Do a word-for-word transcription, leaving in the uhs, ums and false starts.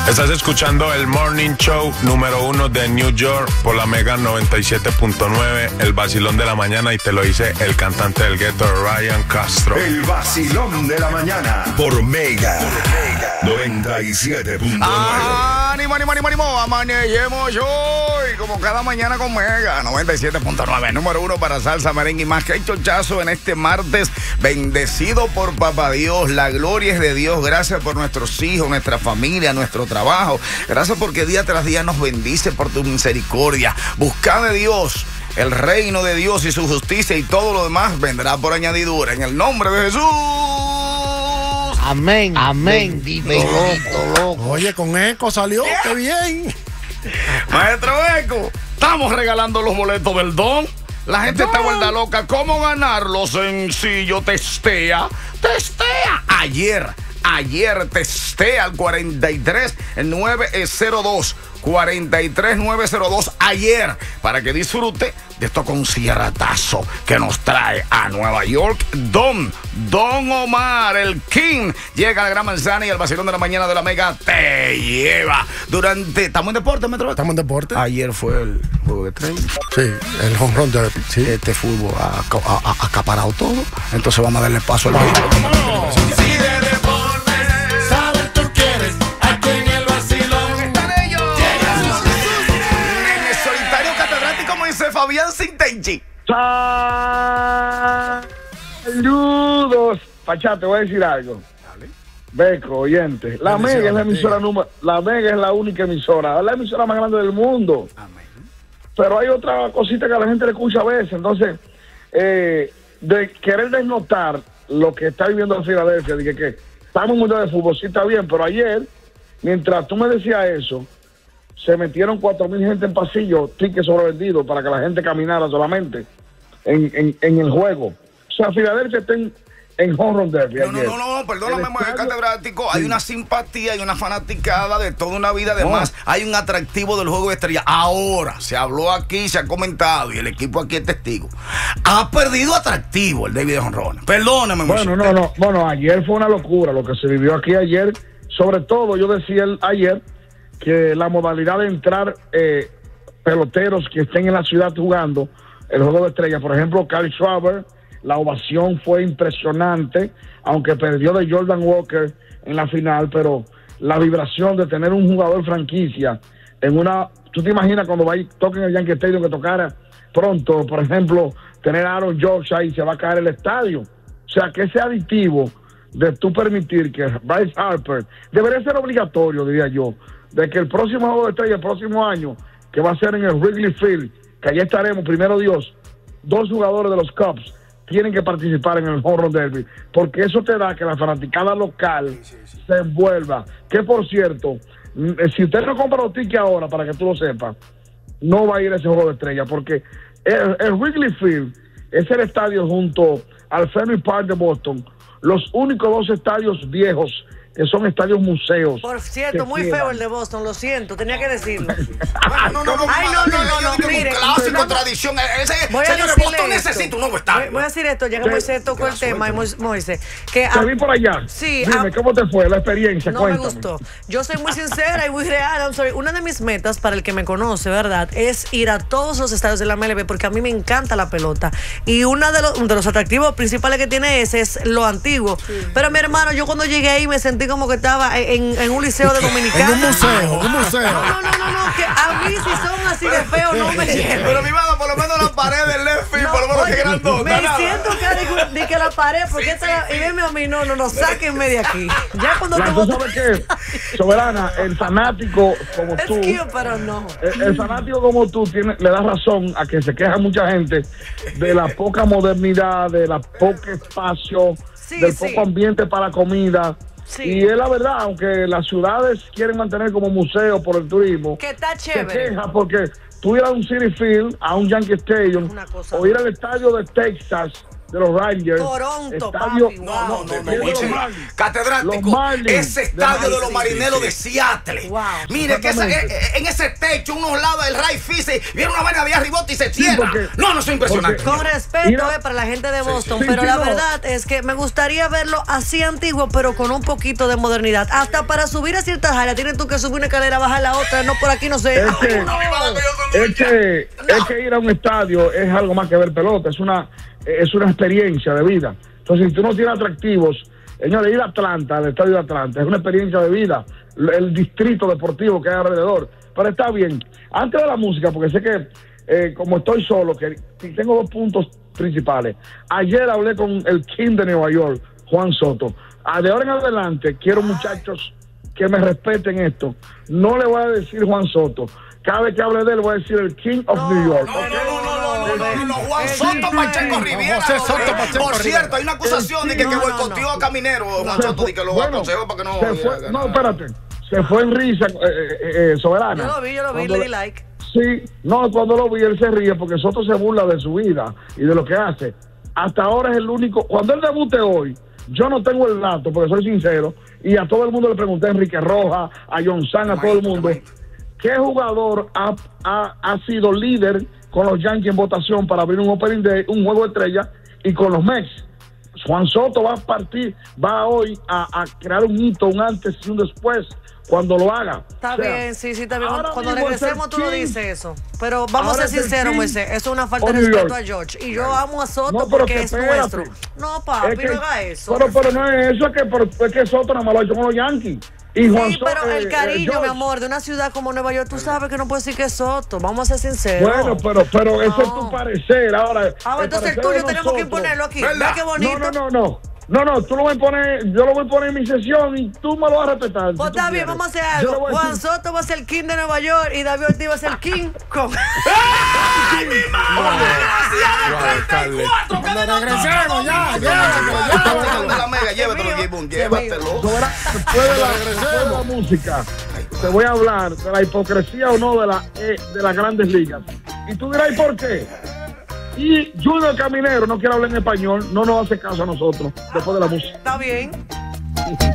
Estás escuchando el Morning Show número uno de New York por la Mega noventa y siete punto nueve, el vacilón de la mañana, y te lo dice el cantante del gueto, Ryan Castro. El vacilón de la mañana por Mega noventa y siete punto nueve. ¡Ánimo, ánimo, ánimo, ánimo! Amanecemos hoy, como cada mañana con Mega noventa y siete punto nueve, número uno para salsa, merengue y más. Que hay chochazo en este martes, bendecido por Papá Dios. La gloria es de Dios. Gracias por nuestros hijos, nuestra familia, nuestro trabajo. Gracias porque día tras día nos bendice por tu misericordia. Buscad de Dios el reino de Dios y su justicia, y todo lo demás vendrá por añadidura. En el nombre de Jesús. Amén, amén. Bendito, bendito loco. Oye, con eco salió, qué bien. Maestro Eco, estamos regalando los boletos del Don. La gente está vuelta loca. ¿Cómo ganarlo? Sencillo, testea, testea. Ayer, ayer testea al cuarenta y tres nueve cero dos. cuarenta y tres nueve cero dos ayer, para que disfrute de esto conciertazo que nos trae a Nueva York Don, Don Omar, el King. Llega a la Gran Manzana y el vacilón de la mañana de la Mega te lleva durante... ¿Estamos en deporte, Metro? ¿Estamos en deporte? Ayer fue el juego de tres. Sí, el home run derby. Sí. Este fútbol ha, ha, ha acaparado todo, entonces vamos a darle paso al béisbol. Sí, de deporte. ¿Sabes tú quieres? Aquí en el vacilón. ¡Están ellos! En el solitario catedrático Moisés Fabián Sintenchi. Saludos. Pachá, te voy a decir algo. Beco, oyente. La Mega es la emisora número, la Mega es la única emisora, es la emisora más grande del mundo. Amén. Pero hay otra cosita que a la gente le escucha a veces. Entonces, eh, de querer desnotar lo que está viviendo en Filadelfia, de que, que estamos en un mundial de fútbol, sí está bien, pero ayer, mientras tú me decías eso, se metieron cuatro mil gente en pasillo, tickets sobrevendidos para que la gente caminara solamente en, en, en el juego. O sea, Filadelfia está en, en home run derby. No, no, ayer. no, no, perdóname, El Moisés estadio- catedrático. Sí. Hay una simpatía y una fanaticada de toda una vida. Además, hay un atractivo del juego de estrella. Ahora, se habló aquí, se ha comentado, y el equipo aquí es testigo. Ha perdido atractivo el David de Jonrón. Perdóname, Moisés. Bueno, no, no, bueno, ayer fue una locura lo que se vivió aquí ayer. Sobre todo, yo decía el- ayer que la modalidad de entrar eh, peloteros que estén en la ciudad jugando el juego de estrellas, por ejemplo, Kyle Schwarber, la ovación fue impresionante, aunque perdió de Jordan Walker en la final, pero la vibración de tener un jugador franquicia en una... ¿Tú te imaginas cuando va y toquen el Yankee Stadium que tocara pronto, por ejemplo, tener a Aaron George ahí, se va a caer el estadio? O sea, que ese aditivo de tú permitir que Bryce Harper, debería ser obligatorio, diría yo, de que el próximo juego de estrella, el próximo año, que va a ser en el Wrigley Field, que allá estaremos, primero Dios, dos jugadores de los Cubs tienen que participar en el home run derby, porque eso te da que la fanaticada local sí, sí, sí. se envuelva. Que por cierto, si usted no compra los tickets ahora, para que tú lo sepas, no va a ir a ese juego de estrella, porque el, el Wrigley Field es el estadio junto al Fenway Park de Boston, los únicos dos estadios viejos que son estadios museos. Por cierto, muy quedan. feo el de Boston, lo siento, tenía que decirlo. Ah, no, no, no, Ay, no, no, no, no, mire. clásico, vamos- tradición. Ese, Voy a señores, decirle Boston esto. necesita un nuevo Voy, estadio. voy a decir esto, ya que Sí. Moisés tocó el tema, y Mois- Moisés, que Te a- vi por allá. Sí, Dime, a- ¿cómo te fue la experiencia? no Cuéntame. me gustó. Yo soy muy sincera y muy real. I'm sorry. Una de mis metas, para el que me conoce, ¿verdad?, es ir a todos los estadios de la M L B, porque a mí me encanta la pelota. Y uno de los, de los atractivos principales que tiene ese es lo antiguo. Pero mi hermano, yo cuando llegué ahí me sentí como que estaba en, en un liceo de dominicana. En un museo, un museo. No, no, no, no, que a mí si son así de feos no me lleven. Pero mi mano, por lo menos la pared del left field, No, por lo menos oye, que grandota. me nada. siento que de, de que la pared, porque Sí, esta sí, la- sí. y venme a mí, no, no, no, sáquenme de aquí. Ya cuando La, te ¿tú botan- sabes qué? Soberana, el fanático como Es tú, cute, pero no. el, el fanático como tú tiene, le da razón a que se queja mucha gente de la poca modernidad, de la poco espacio, Sí, del sí. poco ambiente para comida. Sí. Y es la verdad, aunque las ciudades quieren mantener como museo por el turismo, Que está se chévere. queja porque tú ir a un City Field, a un Yankee Stadium, Una cosa o ir al estadio de Texas, de los Rangers. Toronto, estadio, papi, No, wow. no, no, no, de los Michel. Marlins. Catedrático, Los Marlins ese estadio de de los sí, marineros sí, de Seattle. Wow. Mire que esa- Exactamente. eh, en ese techo, unos lados del right field, viene una vaina de arribote y se cierra. porque- no, no, eso es impresionante. porque- Con respeto Mira- eh, para la gente de Boston, sí. pero Sí, la sí, no. verdad es que me gustaría verlo así antiguo, pero con un poquito de modernidad. Hasta para subir a ciertas áreas tienes tú que subir una escalera, bajar la otra, no por aquí no sé. Es que, Ay, no. es que, es que ir a un estadio es algo más que ver pelota, es una, es una experiencia de vida. Entonces, si tú no tienes atractivos, señores, ir a Atlanta, al estadio de Atlanta, es una experiencia de vida, el distrito deportivo que hay alrededor. Pero está bien. Antes de la música, porque sé que eh, como estoy solo, que que tengo dos puntos principales. Ayer hablé con el King de Nueva York, Juan Soto. Ah, de ahora en adelante, quiero muchachos que me respeten esto. No le voy a decir Juan Soto. Cada vez que hable de él, voy a decir el King of No, New York. No, no, no, no, no, no, no, no, Juan El Soto Tito Pacheco es- Riviera. José Soto hombre. Pacheco Por Riviera. cierto, hay una acusación de que, No, que no, boicoteó no. a Caminero, Juan Se Soto, fue- de que lo bueno, aconsejó para que no. se fue- no, espérate. Se fue en risa, eh, eh, eh, Soberana. Yo lo vi, yo lo vi, Cuando le le- di like. Sí, no, cuando lo vi, él se ríe porque Soto se burla de su vida y de lo que hace. Hasta ahora es el único. Cuando él debute hoy, yo no tengo el dato, porque soy sincero, y a todo el mundo le pregunté, a Enrique Rojas, a John San, a todo el mundo, ¿qué jugador ha, ha, ha sido líder con los Yankees en votación para abrir un opening day, un juego de estrella, y con los Mets? Juan Soto va a partir, va hoy a, a crear un hito, un antes y un después, cuando lo haga. Está O sea, bien, sí, sí, está bien. ahora Cuando mismo es regresemos el tú lo King. dices eso. Pero vamos Ahora a ser es el sinceros, King Moisés. Eso es una falta of de New respeto York. a George. Y yo amo a Soto No, pero porque que es espérate. nuestro. No, papi, Es que- no haga eso. Pero, pero no es eso, es que, por- es que Soto nada más lo ha hecho con los Yankees. Y Juan Sí, Soto, pero eh, el eh, cariño, George. mi amor, de una ciudad como Nueva York, tú sabes que no puedes decir que es Soto. Vamos a ser sinceros. Bueno, pero, pero ese es No. tu parecer. Ahora, Ah, el entonces el parecer tuyo de tenemos que nosotros- imponerlo aquí. ¿Verdad? ¿Ves qué bonito? No, no, no, no. No, no, tú lo vas a poner, yo lo voy a poner en mi sesión y tú me lo vas a respetar. Pues si tú está bien, quieres. vamos a hacer Yo le algo. voy a Juan decir- Soto va a ser el King de Nueva York y David Ortiz va a ser el King con. ¡Ay, mi madre! ¡Desgraciada! treinta y cuatro! ¡Que Cuando regresemos, ya, ya, de la mega, llévatelo, J-Boom, llévatelo. Sobera- después de la, después de la música, te voy a hablar de la hipocresía o no de, la, eh, de las grandes ligas. Y tú dirás, ¿y por qué? Y Junior Caminero no quiere hablar en español, no nos hace caso a nosotros después de la música. Está bien.